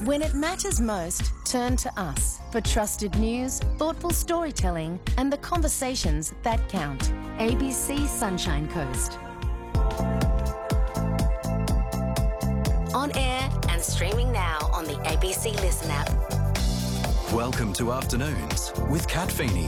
When it matters most, turn to us for trusted news, thoughtful storytelling, and the conversations that count. ABC Sunshine Coast. On air and streaming now on the ABC Listen app. Welcome to Afternoons with Kat Feeney.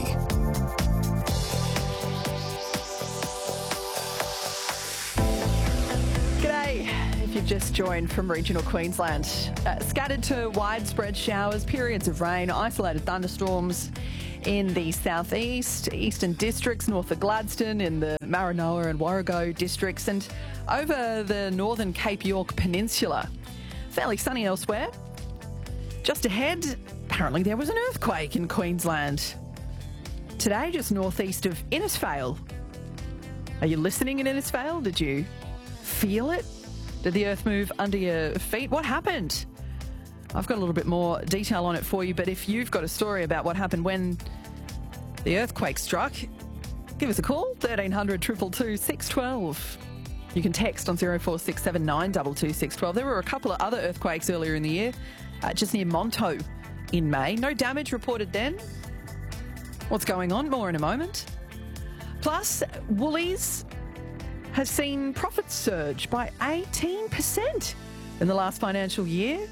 G'day, if you've just joined from regional Queensland. Scattered to widespread showers, periods of rain, isolated thunderstorms in the southeast, eastern districts, north of Gladstone, in the Maranoa and Warrego districts, and over the northern Cape York Peninsula. Fairly sunny elsewhere. Just ahead, apparently there was an earthquake in Queensland. Today, just northeast of Innisfail. Are you listening in Innisfail? Did you feel it? Did the earth move under your feet? What happened? I've got a little bit more detail on it for you, but if you've got a story about what happened when the earthquake struck, give us a call, 1300 222 612. You can text on 0467 922 612. There were a couple of other earthquakes earlier in the year, just near Monto in May. No damage reported then. What's going on? More in a moment. Plus, Woolies has seen profits surge by 18% in the last financial year.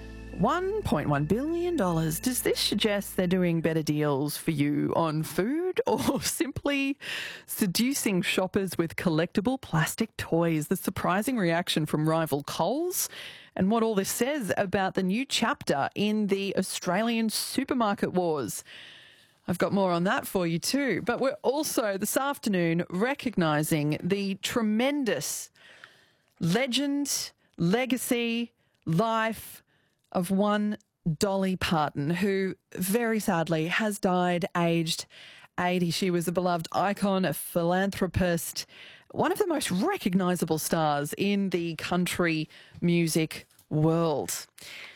$1.1 billion. Does this suggest they're doing better deals for you on food, or simply seducing shoppers with collectible plastic toys? The surprising reaction from rival Coles, and what all this says about the new chapter in the Australian supermarket wars. I've got more on that for you too. But we're also this afternoon recognising the tremendous legend, legacy, life of one Dolly Parton, who very sadly has died aged 80. She was a beloved icon, a philanthropist, one of the most recognisable stars in the country music world.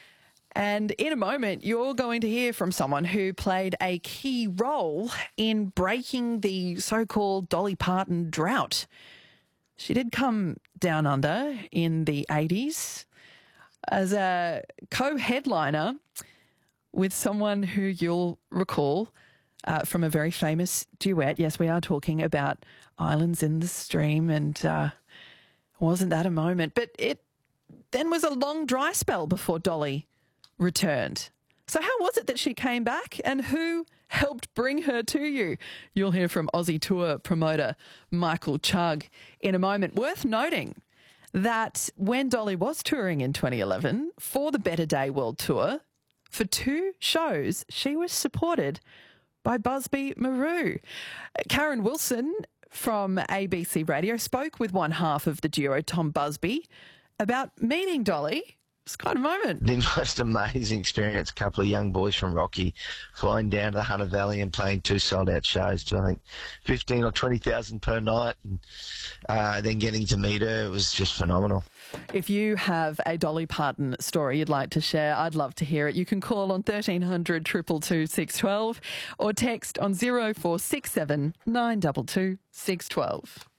And in a moment, you're going to hear from someone who played a key role in breaking the so-called Dolly Parton drought. She did come down under in the 80s as a co-headliner with someone who you'll recall from a very famous duet. Yes, we are talking about Islands in the Stream, and wasn't that a moment? But it then was a long dry spell before Dolly returned. So how was it that she came back, and who helped bring her to you? You'll hear from Aussie tour promoter Michael Chugg in a moment. Worth noting that when Dolly was touring in 2011 for the Better Day World Tour, for 2 shows, she was supported by Busby Marou. Karen Wilson from ABC Radio spoke with one half of the duo, Tom Busby, about meeting Dolly. It's quite a moment. The most amazing experience. A couple of young boys from Rocky flying down to the Hunter Valley and playing 2 sold-out shows to, I think, 15 or 20,000 per night, and then getting to meet her. It was just phenomenal. If you have a Dolly Parton story you'd like to share, I'd love to hear it. You can call on 1300 222 612 or text on 0467 922 612.